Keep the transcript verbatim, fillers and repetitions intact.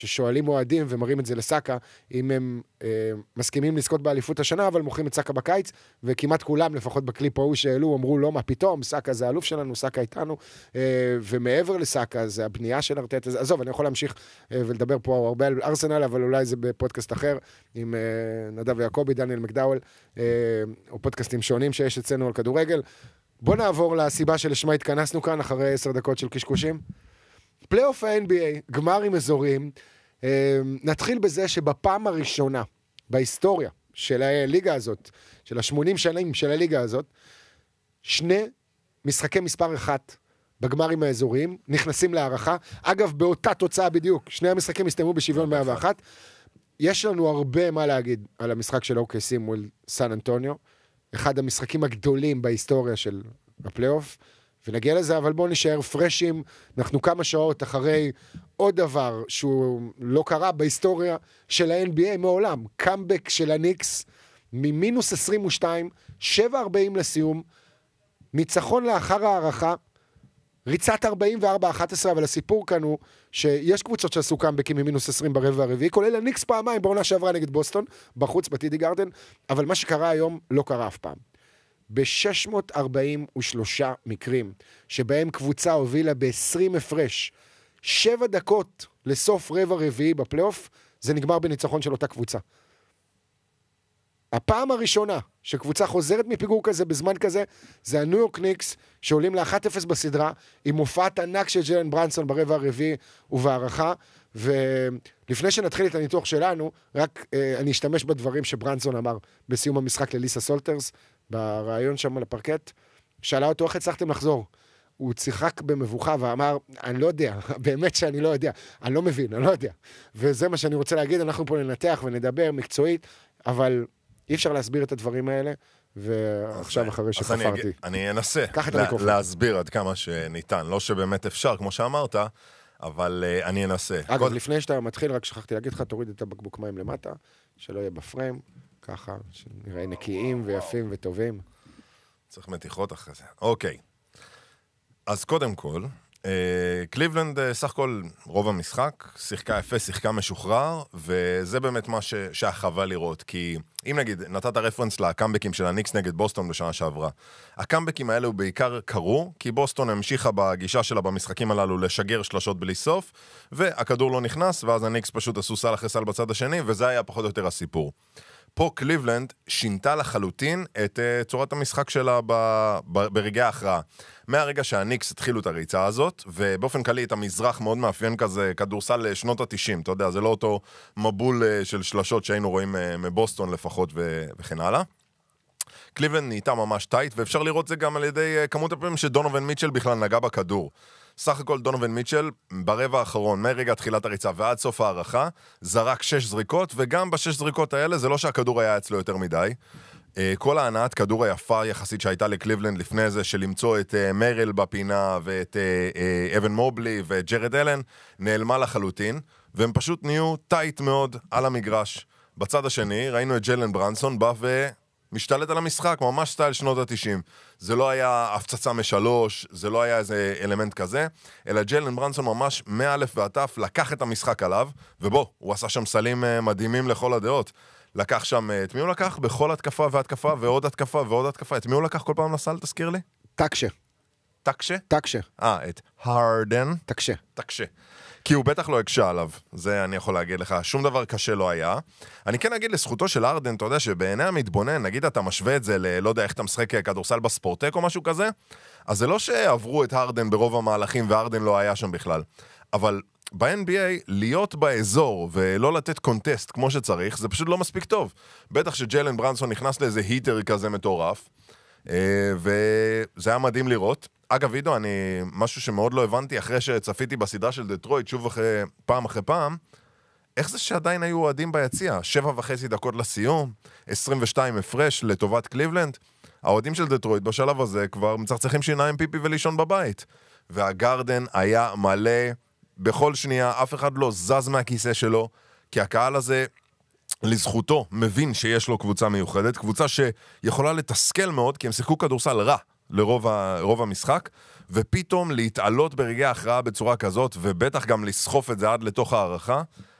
ששואלים מועדים ומראים את זה לסאקה, אם הם אה, מסכימים לזכות באליפות השנה, אבל מוכרים את סאקה בקיץ, וכמעט כולם, לפחות בקליפ ההוא שהעלו, אמרו, לא, מה פתאום, סאקה זה האלוף שלנו, סאקה איתנו, אה, ומעבר לסאקה, זה הבנייה של ארטטה, עזוב, אני יכול להמשיך אה, ולדבר פה הרבה על ארסנל, אבל אולי זה בפודקאסט אחר, עם אה, נדב ויעקובי, דניאל מקדאוול, אה, או פודקאסטים שונים שיש אצלנו על כדורגל. בוא נעבור לסיבה שלשמה התכנסנו כאן, אחרי עשר דקות של קשקושים. פלייאוף ה-אן בי איי, גמרים אזוריים, נתחיל בזה שבפעם הראשונה בהיסטוריה של הליגה הזאת, של ה-שמונים שנים של הליגה הזאת, שני משחקי מספר אחת בגמרים האזוריים נכנסים להערכה. אגב, באותה תוצאה בדיוק, שני המשחקים הסתיימו בשוויון מאה ואחת. יש לנו הרבה מה להגיד על המשחק של או קיי סי מול סן אנטוניו, אחד המשחקים הגדולים בהיסטוריה של הפלייאוף, ונגיע לזה, אבל בואו נשאר פרשים, אנחנו כמה שעות אחרי עוד דבר שהוא לא קרה בהיסטוריה של ה-אן בי איי מעולם, קאמבק של הניקס, ממינוס עשרים ושתיים, שבע ארבעים לסיום, ניצחון לאחר הערכה, ריצת ארבעים וארבע אחת עשרה, אבל הסיפור כאן הוא שיש קבוצות שעשו קאמבקים ממינוס עשרים ברבע הרביעי, כולל הניקס פעמיים בעונה שעברה נגד בוסטון, בחוץ בטידי גרדן, אבל מה שקרה היום לא קרה אף פעם. ב-שש מאות ארבעים ושלושה מקרים, שבהם קבוצה הובילה ב-עשרים הפרש, שבע דקות לסוף רבע רביעי בפלייאוף, זה נגמר בניצחון של אותה קבוצה. הפעם הראשונה שקבוצה חוזרת מפיגור כזה בזמן כזה, זה הניו יורק ניקס, שעולים ל-אחת אפס בסדרה, עם מופעת ענק של ג'לן ברנסון ברבע הרביעי ובהערכה, ולפני שנתחיל את הניתוח שלנו, רק אה, אני אשתמש בדברים שברנסון אמר בסיום המשחק לליסה סולטרס, ברעיון שם על הפרקט, שאלה אותו איך הצלחתם לחזור. הוא צחק במבוכה ואמר, אני לא יודע, באמת שאני לא יודע, אני לא מבין, אני לא יודע. וזה מה שאני רוצה להגיד, אנחנו פה ננתח ונדבר מקצועית, אבל אי אפשר להסביר את הדברים האלה, ועכשיו אחרי שחפרתי. אז אני, אני אנסה לה, להסביר עד כמה שניתן, לא שבאמת אפשר, כמו שאמרת, אבל uh, אני אנסה. אגב, כל... לפני שאתה מתחיל, רק שכחתי להגיד לך, תוריד את הבקבוק מים למטה, שלא יהיה בפריים, ככה, שנראה נקיים ויפים וטובים. צריך מתיחות אחרי זה. אוקיי. אז קודם כל, אה, קליבלנד אה, סך הכל רוב המשחק, שיחקה יפה, שיחקה משוחרר, וזה באמת מה ש... שהחווה לראות, כי אם נגיד, נתת רפרנס לקאמבקים של הניקס נגד בוסטון בשנה שעברה, הקאמבקים האלה הוא בעיקר קרו, כי בוסטון המשיכה בגישה שלה במשחקים הללו לשגר שלשות בלי סוף, והכדור לא נכנס, ואז הניקס פשוט עשו סל אחרי סל בצד השני, וזה היה פחות או יותר הסיפור. פה קליבלנד שינתה לחלוטין את uh, צורת המשחק שלה ב, ב, ברגעי ההכרעה. מהרגע שהניקס התחילו את הריצה הזאת, ובאופן כללי את המזרח מאוד מאפיין כזה כדורסל לשנות ה-תשעים, אתה יודע, זה לא אותו מבול uh, של שלשות שהיינו רואים uh, מבוסטון לפחות ו- וכן הלאה. קליבלנד נהייתה ממש טייט, ואפשר לראות זה גם על ידי uh, כמות הפעמים שדונובין מיטשל בכלל נגע בכדור. סך הכל דונובין מיטשל ברבע האחרון, מרגע תחילת הריצה ועד סוף הערכה, זרק שש זריקות, וגם בשש זריקות האלה זה לא שהכדור היה אצלו יותר מדי. כל ההנעת כדור היפה יחסית שהייתה לקליבלנד לפני זה, של למצוא את מריל בפינה ואת אבן מובלי ואת ג'רד אלן, נעלמה לחלוטין, והם פשוט נהיו טייט מאוד על המגרש. בצד השני ראינו את ג'לן ברנסון בא ו... משתלט על המשחק, ממש סטייל שנות ה-תשעים. זה לא היה הפצצה משלוש, זה לא היה איזה אלמנט כזה, אלא ג'לן ברנסון ממש מאלף ועד תף לקח את המשחק עליו, ובוא, הוא עשה שם סלים מדהימים לכל הדעות. לקח שם, את מי הוא לקח? בכל התקפה והתקפה ועוד התקפה ועוד התקפה. את מי הוא לקח כל פעם לסל, תזכיר לי? טקשה. טקשה? טקשה. אה, את הרדן. טקשה. טקשה. כי הוא בטח לא הקשה עליו, זה אני יכול להגיד לך, שום דבר קשה לא היה. אני כן אגיד לזכותו של ארדן, אתה יודע שבעיני המתבונן, נגיד אתה משווה את זה ללא יודע איך אתה משחק כדורסל בספורטק או משהו כזה, אז זה לא שעברו את ארדן ברוב המהלכים וארדן לא היה שם בכלל. אבל ב-אן בי איי להיות באזור ולא לתת קונטסט כמו שצריך, זה פשוט לא מספיק טוב. בטח שג'לן ברנסון נכנס לאיזה היטר כזה מטורף, וזה היה מדהים לראות. אגב, וידו, אני, משהו שמאוד לא הבנתי, אחרי שצפיתי בסדרה של דטרויט, שוב אחרי, פעם אחרי פעם, איך זה שעדיין היו אוהדים ביציע? שבע וחצי דקות לסיום, עשרים ושתיים הפרש לטובת קליבלנד. האוהדים של דטרויט בשלב הזה כבר מצחצחים שיניים פיפי ולישון בבית. והגרדן היה מלא בכל שנייה, אף אחד לא זז מהכיסא שלו, כי הקהל הזה, לזכותו, מבין שיש לו קבוצה מיוחדת, קבוצה שיכולה לתסכל מאוד, כי הם שיחקו כדורסל רע. לרוב ה, רוב המשחק, ופתאום להתעלות ברגעי ההכרעה בצורה כזאת, ובטח גם לסחוף את זה עד לתוך הערכה,